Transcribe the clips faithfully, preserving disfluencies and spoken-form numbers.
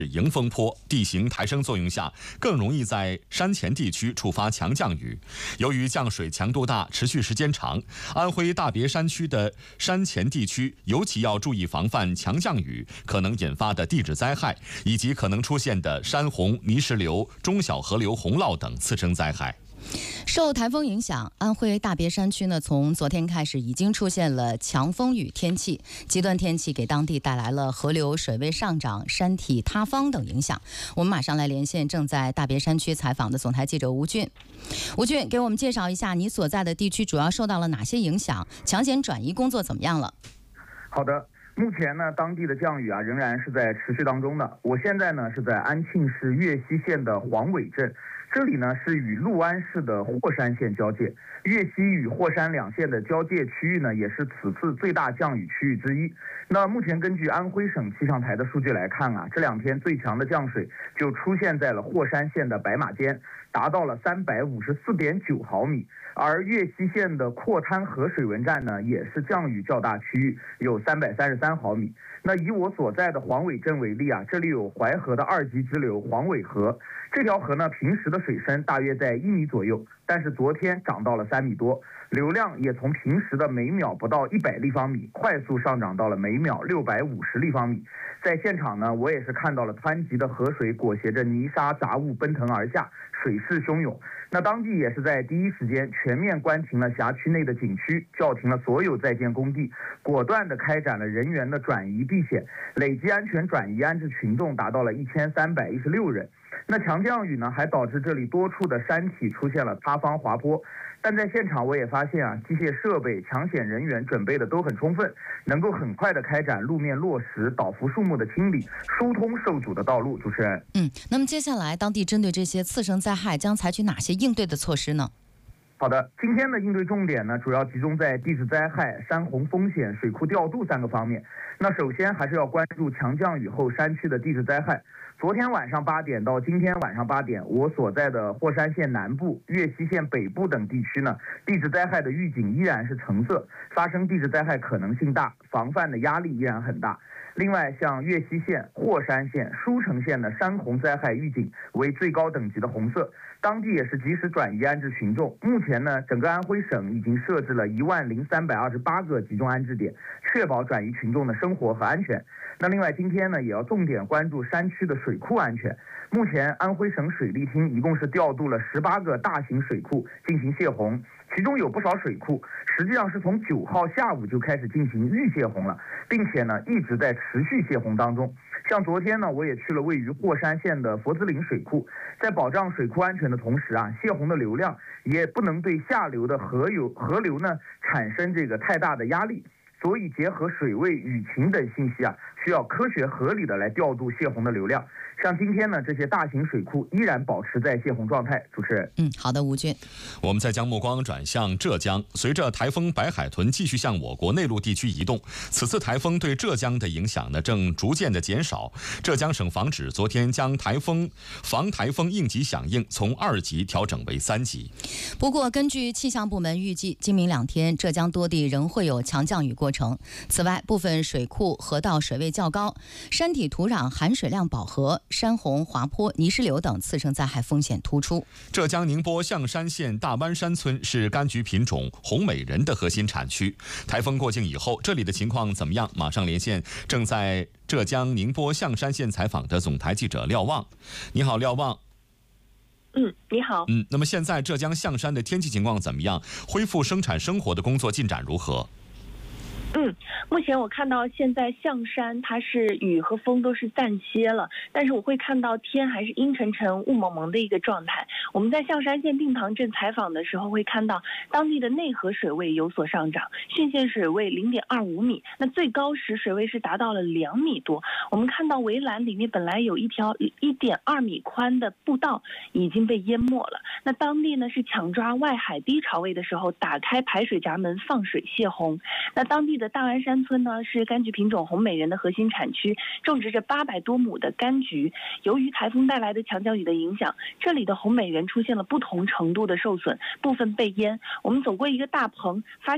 迎风坡，地形抬升作用下，更容易在山前地区触发强降雨。由于降水强度大、持续时间长，安徽大别山区的山前地区尤其要注意防范强降雨可能引发的地质灾害，以及可能出现的山洪、泥石流、中小河流洪涝等次生灾害。 受台风影响，安徽大别山区呢，从昨天开始已经出现了强风雨天气，极端天气给当地带来了河流水位上涨、山体塌方等影响。我们马上来连线正在大别山区采访的总台记者吴俊。吴俊，给我们介绍一下你所在的地区主要受到了哪些影响？抢险转移工作怎么样了？ 好的。目前呢，当地的降雨啊仍然是在持续当中的。我现在呢是在安庆市岳西县的黄尾镇，这里呢是与六安市的霍山县交界。岳西与霍山两县的交界区域呢，也是此次最大降雨区域之一。那目前根据安徽省气象台的数据来看啊，这两天最强的降水就出现在了霍山县的白马间，达到了三百五十四点九毫米。而岳西县的阔滩河水文站呢，也是降雨较大区域，有三百三十三毫米。那以我所在的黄尾镇为例啊，这里有淮河的二级支流黄尾河，这条河呢平时的水深大约在一米左右，但是昨天涨到了三米多，流量也从平时的每秒不到一百立方米，快速上涨到了每秒六百五十立方米。在现场呢，我也是看到了湍急的河水裹挟着泥沙杂物奔腾而下，水势汹涌。那当地也是在第一时间全面关停了辖区内的景区，叫停了所有在建工地，果断地开展了人员的转移避险，累计安全转移安置群众达到了一千三百一十六人。那强降雨呢，还导致这里多处的山体出现了塌方滑坡。但在现场我也发现啊，机械设备、抢险人员准备的都很充分，能够很快的开展路面落石、倒伏树木的清理，疏通受阻的道路。主持人， 嗯，那么接下来当地针对这些次生灾害将采取哪些应对的措施呢？ 好的，今天的应对重点呢，主要集中在地质灾害、山洪风险、水库调度三个方面。那首先还是要关注强降雨后山区的地质灾害。昨天晚上八点到今天晚上八点，我所在的霍山县南部、岳西县北部等地区呢，地质灾害的预警依然是橙色，发生地质灾害可能性大，防范的压力依然很大。另外，像岳西县、霍山县、舒城县的山洪灾害预警为最高等级的红色，当地也是及时转移安置群众。目前呢，整个安徽省已经设置了一万零三百二十八个集中安置点，确保转移群众的生活和安全。那另外，今天呢，也要重点关注山区的水库安全。目前，安徽省水利厅一共是调度了十八个大型水库进行泄洪，其中有不少水库实际上是从九号下午就开始进行预泄洪了，并且呢一直在持续泄洪当中。像昨天呢，我也去了位于霍山县的佛子岭水库，在保障水库安全的同时啊，泄洪的流量也不能对下流的河流河流呢产生这个太大的压力。所以结合水位、雨情等信息啊，需要科学合理的来调度泄洪的流量。像今天呢，这些大型水库依然保持在泄洪状态。主持人， 嗯，好的，吴军。 我们再将目光转向浙江，随着台风白海豚继续向我国内陆地区移动，此次台风对浙江的影响呢，正逐渐的减少。浙江省防指昨天将台风防台风应急响应从二级调整为三级。 不过，根据气象部门预计，今明两天浙江多地仍会有强降雨过程。此外，部分水库、河道水位较高，山体土壤含水量饱和，山洪、滑坡、泥石流等次生灾害风险突出。 浙江宁波象山县大湾山村是柑橘品种红美人的核心产区。台风过境以后，这里的情况怎么样？马上连线正在浙江宁波象山县采访的总台记者廖望。你好，廖望。 嗯，你好。 嗯，那么现在浙江象山的天气情况怎么样？恢复生产生活的工作进展如何？ 嗯，目前我看到现在象山它是雨和风都是暂歇了，但是我会看到天还是阴沉沉、雾蒙蒙的一个状态。我们在象山县定塘镇采访的时候会看到当地的内河水位有所上涨，汛县水位零点二五米，那最高时水位是达到了两米多。我们看到围栏里面本来有一条一点二米宽的步道已经被淹没了。那当地呢是抢抓外海低潮位的时候，打开排水闸门放水泄洪。那当地的大湾山村呢是柑橘品种红美人的核心产区，种植着八百多亩的柑橘。由于台风带来的强降雨的影响，这里的红美人出现了不同程度的受损，部分被淹。我们走过一个大棚，发现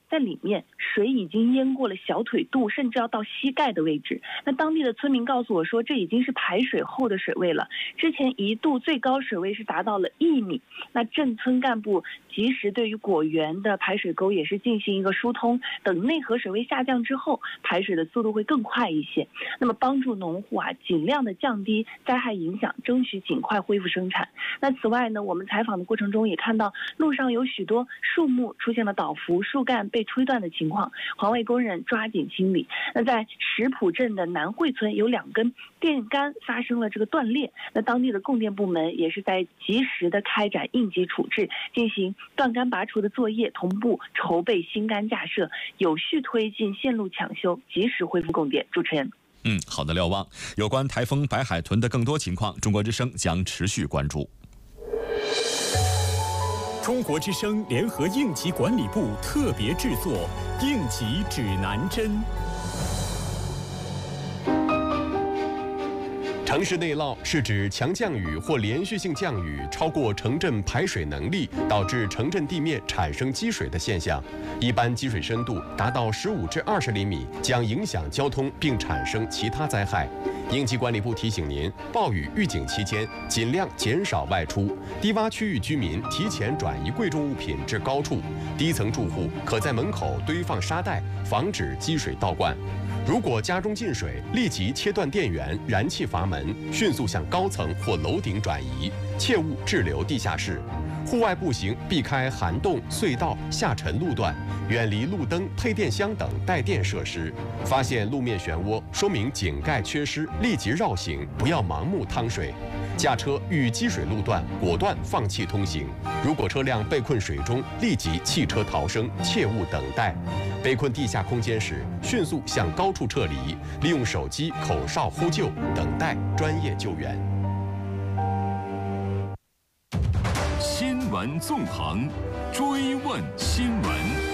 在里面水已经淹过了小腿肚，甚至要到膝盖的位置。那当地的村民告诉我说，这已经是排水后的水位了，之前一度最高水位是达到了一米。那镇村干部及时对于果园的排水沟也是进行一个疏通，等内河水位下降之后，排水的速度会更快一些。那么帮助农户啊，尽量的降低灾害影响，争取尽快恢复生产。那此外呢，我们采访的过程中也看到路上有许多树木出现了倒伏、树干被吹断的情况，环卫工人抓紧清理。那在石浦镇的南汇村有两根电杆发生了这个断裂，那当地的供电部门也是在及时的开展应急处置，进行断杆拔除的作业，同步筹备新杆架设，有序推进线路抢修，及时恢复供电。主持人。 嗯，好的，廖望。有关台风白海豚的更多情况，中国之声将持续关注。 中国之声联合应急管理部特别制作《应急指南针》。 城市内涝是指强降雨或连续性降雨超过城镇排水能力，导致城镇地面产生积水的现象。一般积水深度达到十五至二十厘米，将影响交通并产生其他灾害。应急管理部提醒您，暴雨预警期间尽量减少外出。低洼区域居民提前转移贵重物品至高处，低层住户可在门口堆放沙袋，防止积水倒灌。如果家中进水，立即切断电源、燃气阀门，迅速向高层或楼顶转移，切勿滞留地下室。户外步行避开涵洞、隧道、下沉路段，远离路灯、配电箱等带电设施。发现路面漩涡，说明井盖缺失，立即绕行，不要盲目趟水。驾车遇积水路段，果断放弃通行。如果车辆被困水中，立即弃车逃生，切勿等待。被困地下空间时，迅速向高处撤离，利用手机口哨呼救，等待专业救援。 新闻纵横，追问新闻。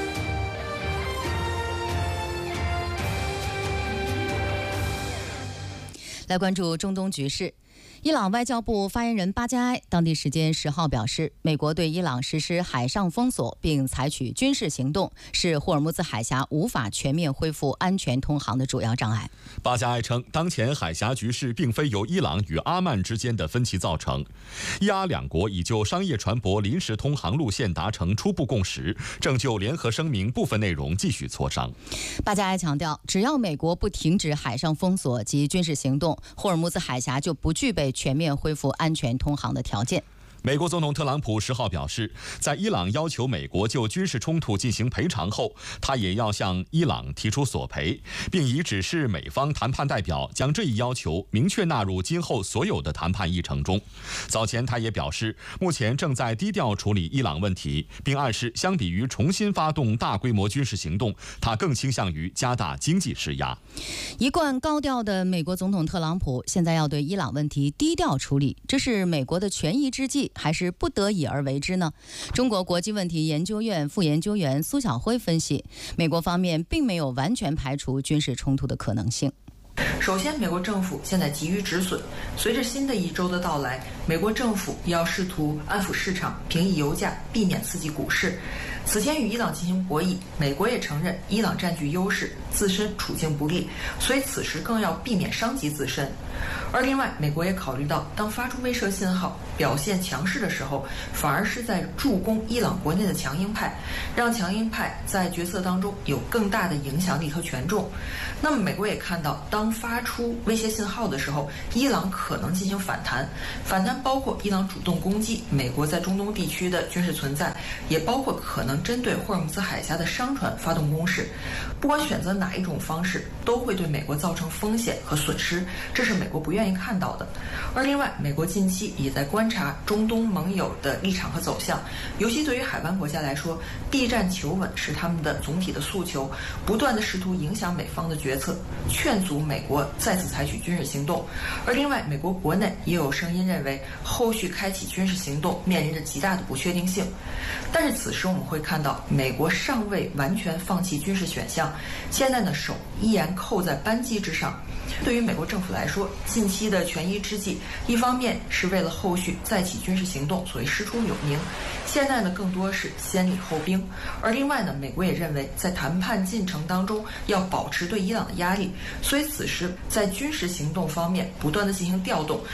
来关注中东局势。伊朗外交部发言人巴加埃当地时间十号表示，美国对伊朗实施海上封锁并采取军事行动，是霍尔木兹海峡无法全面恢复安全通航的主要障碍。 巴加埃称，当前海峡局势并非由伊朗与阿曼之间的分歧造成，伊阿两国已就商业船舶临时通航路线达成初步共识，正就联合声明部分内容继续磋商。 巴加埃强调，只要美国不停止海上封锁及军事行动，霍尔木兹海峡就不具备全面恢复安全通航的条件。 美国总统特朗普十号表示，在伊朗要求美国就军事冲突进行赔偿后，他也要向伊朗提出索赔，并已指示美方谈判代表将这一要求明确纳入今后所有的谈判议程中。早前他也表示，目前正在低调处理伊朗问题，并暗示相比于重新发动大规模军事行动，他更倾向于加大经济施压。 一贯高调的美国总统特朗普现在要对伊朗问题低调处理，这是美国的权宜之计，还是不得已而为之呢？中国国际问题研究院副研究员苏晓辉分析，美国方面并没有完全排除军事冲突的可能性。 首先，美国政府现在急于止损，随着新的一周的到来，美国政府要试图安抚市场、平抑油价，避免刺激股市。此前与伊朗进行博弈，美国也承认伊朗占据优势，自身处境不利，所以此时更要避免伤及自身。而另外，美国也考虑到，当发出威慑信号、表现强势的时候，反而是在助攻伊朗国内的强硬派，让强硬派在决策当中有更大的影响力和权重。那么，美国也看到，当发出威胁信号的时候，伊朗可能进行反弹，反弹包括伊朗主动攻击美国在中东地区的军事存在，也包括可能针对霍尔木兹海峡的商船发动攻势。不管选择哪一种方式，都会对美国造成风险和损失，这是美国不愿意看到的。而另外，美国近期也在观察中东盟友的立场和走向，尤其对于海湾国家来说，避战求稳是他们的总体的诉求，不断的试图影响美方的决策，劝阻美国再次采取军事行动。而另外，美国国内也有声音认为，后续开启军事行动面临着极大的不确定性。但是此时我们会看到，美国尚未完全放弃军事选项，现在呢手依然扣在扳机之上。 对于美国政府来说，近期的权宜之计，一方面是为了后续再起军事行动，所谓师出有名；现在呢，更多是先礼后兵。而另外呢，美国也认为在谈判进程当中要保持对伊朗的压力，所以此时在军事行动方面不断的进行调动，